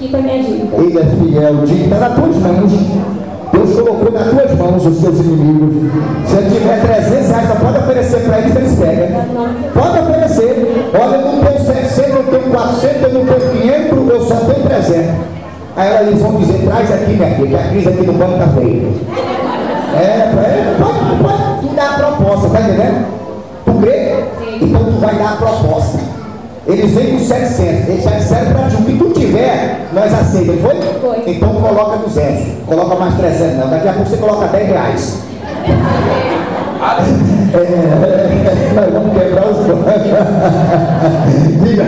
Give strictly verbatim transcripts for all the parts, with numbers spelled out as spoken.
quita a minha dívida. Ele é fiel, dívida nas tuas mãos. Deus colocou nas tuas mãos os teus inimigos. Se ele tiver trezentos reais, só pode oferecer para eles, eles pegam. Pode oferecer. Olha, eu não tenho setecentos, eu não tenho quatrocentos, eu não tenho quinhentos, eu só tenho trezentos. Aí eles vão dizer, traz aqui, minha filha, que a crise aqui no banco está feia. É, é, pode, pode tu dar a proposta, tá entendendo? Tu crê? Então tu vai dar a proposta. Eles vêm com setecentos, eles já disseram para ti, o que tu tiver, nós aceitamos, foi? Foi. Então coloca duzentos, coloca mais trezentos não, daqui a pouco você coloca dez reais. É, nós vamos quebrar os bancos. Diga,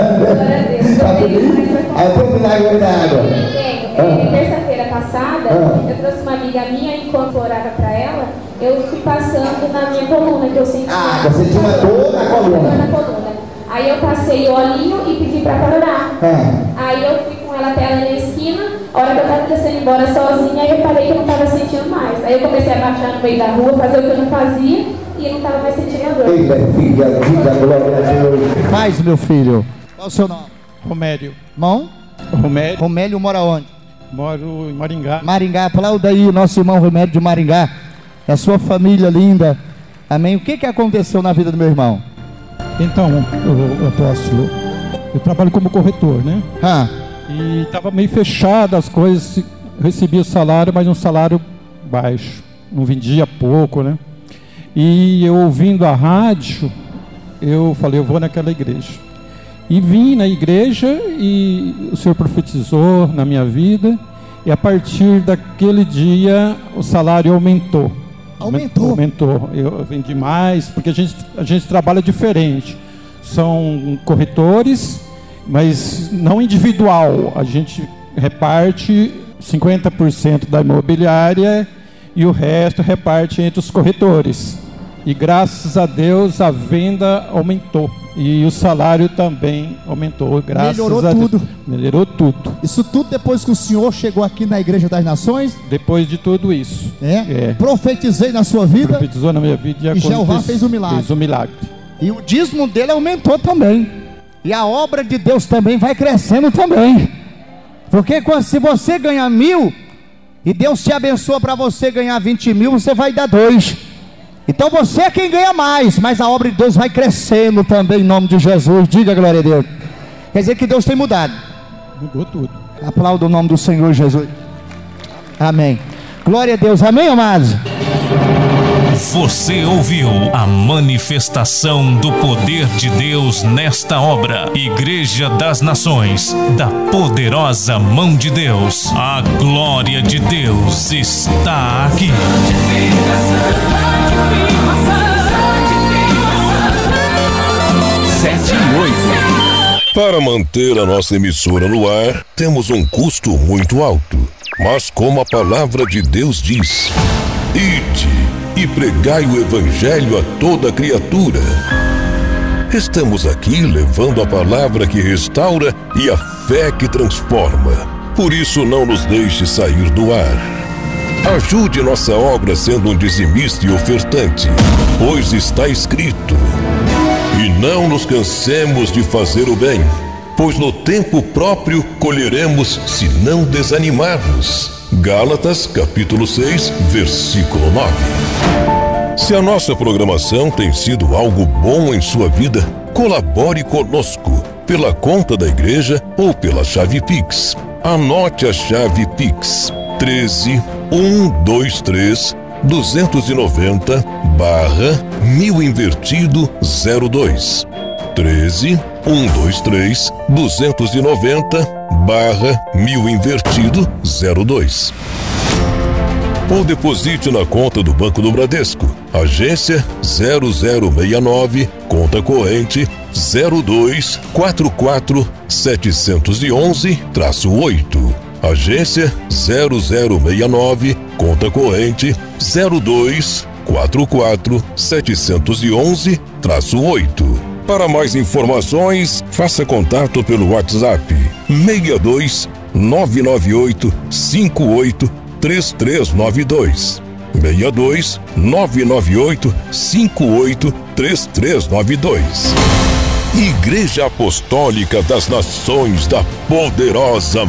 tá bonito? Aí tem milagre da água. Tenho. Terça-feira passada, ah. eu trouxe uma amiga minha, enquanto eu orava para ela, eu fui passando na minha coluna, que eu senti. Ah, você tinha uma dor na coluna. Dor na coluna. Aí eu passei o olhinho e pedi para parar. Ah. Aí eu fui com ela até ela na esquina, a hora que eu estava descendo embora sozinha, aí eu parei que eu não estava sentindo mais. Aí eu comecei a baixar no meio da rua, fazer o que eu não fazia, e eu não estava mais sentindo a dor. Ele é filha, diga glória a Deus. Mais, meu filho. Qual o seu nome? Romério. Mão? Romério. Romério mora onde? Moro em Maringá. Maringá, aplauda aí o nosso irmão Romério de Maringá. A sua família linda. Amém. O que que aconteceu na vida do meu irmão? Então, eu, apóstolo, eu trabalho como corretor, né? Ah. E estava meio fechado as coisas, eu recebia salário, mas um salário baixo. Não vendia pouco, né? E eu ouvindo a rádio, eu falei, eu vou naquela igreja. E vim na igreja e o Senhor profetizou na minha vida. E a partir daquele dia o salário aumentou. Aumentou? Aumentou. Eu vendi mais, porque a gente, a gente trabalha diferente. São corretores, mas não individual. A gente reparte cinquenta por cento da imobiliária e o resto reparte entre os corretores. E graças a Deus a venda aumentou. E o salário também aumentou, graças Melhorou a Deus. tudo. Melhorou tudo. Isso tudo depois que o senhor chegou aqui na Igreja das Nações? Depois de tudo isso. É? É. Profetizei na sua vida. Profetizou na minha vida e, e Jeová fez o milagre. Fez o milagre. E o dízimo dele aumentou também. E a obra de Deus também vai crescendo também. Porque se você ganhar mil e Deus te abençoa para você ganhar vinte mil, você vai dar dois. Então você é quem ganha mais, mas a obra de Deus vai crescendo também em nome de Jesus. Diga glória a Deus. Quer dizer que Deus tem mudado. Mudou tudo. Aplauda o nome do Senhor Jesus. Amém. Glória a Deus. Amém, amados? Você ouviu a manifestação do poder de Deus nesta obra. Igreja das Nações, da poderosa mão de Deus. A glória de Deus está aqui. sete e oito. Para manter a nossa emissora no ar, temos um custo muito alto. Mas como a palavra de Deus diz, ide e pregai o evangelho a toda criatura. Estamos aqui levando a palavra que restaura e a fé que transforma. Por isso não nos deixe sair do ar. Ajude nossa obra sendo um dizimista e ofertante, pois está escrito: e não nos cansemos de fazer o bem, pois no tempo próprio colheremos se não desanimarmos. Gálatas capítulo seis, versículo nove. Se a nossa programação tem sido algo bom em sua vida, colabore conosco pela conta da igreja ou pela chave Pix. Anote a chave Pix: treze, cento e vinte e três, duzentos e noventa, barra mil invertido zero dois. treze, cento e vinte e três, duzentos e noventa, barra mil invertido zero dois. Ou deposite na conta do Banco do Bradesco, agência zero zero seis nove, conta corrente zero dois quatro quatro sete um um oito. Agência zero zero seis nove, conta corrente zero dois quatro quatro sete um um oito. Para mais informações, faça contato pelo WhatsApp seis dois nove nove oito cinco oito três três nove dois. seis dois nove nove oito cinco oito três três nove dois. Igreja Apostólica das Nações da Poderosa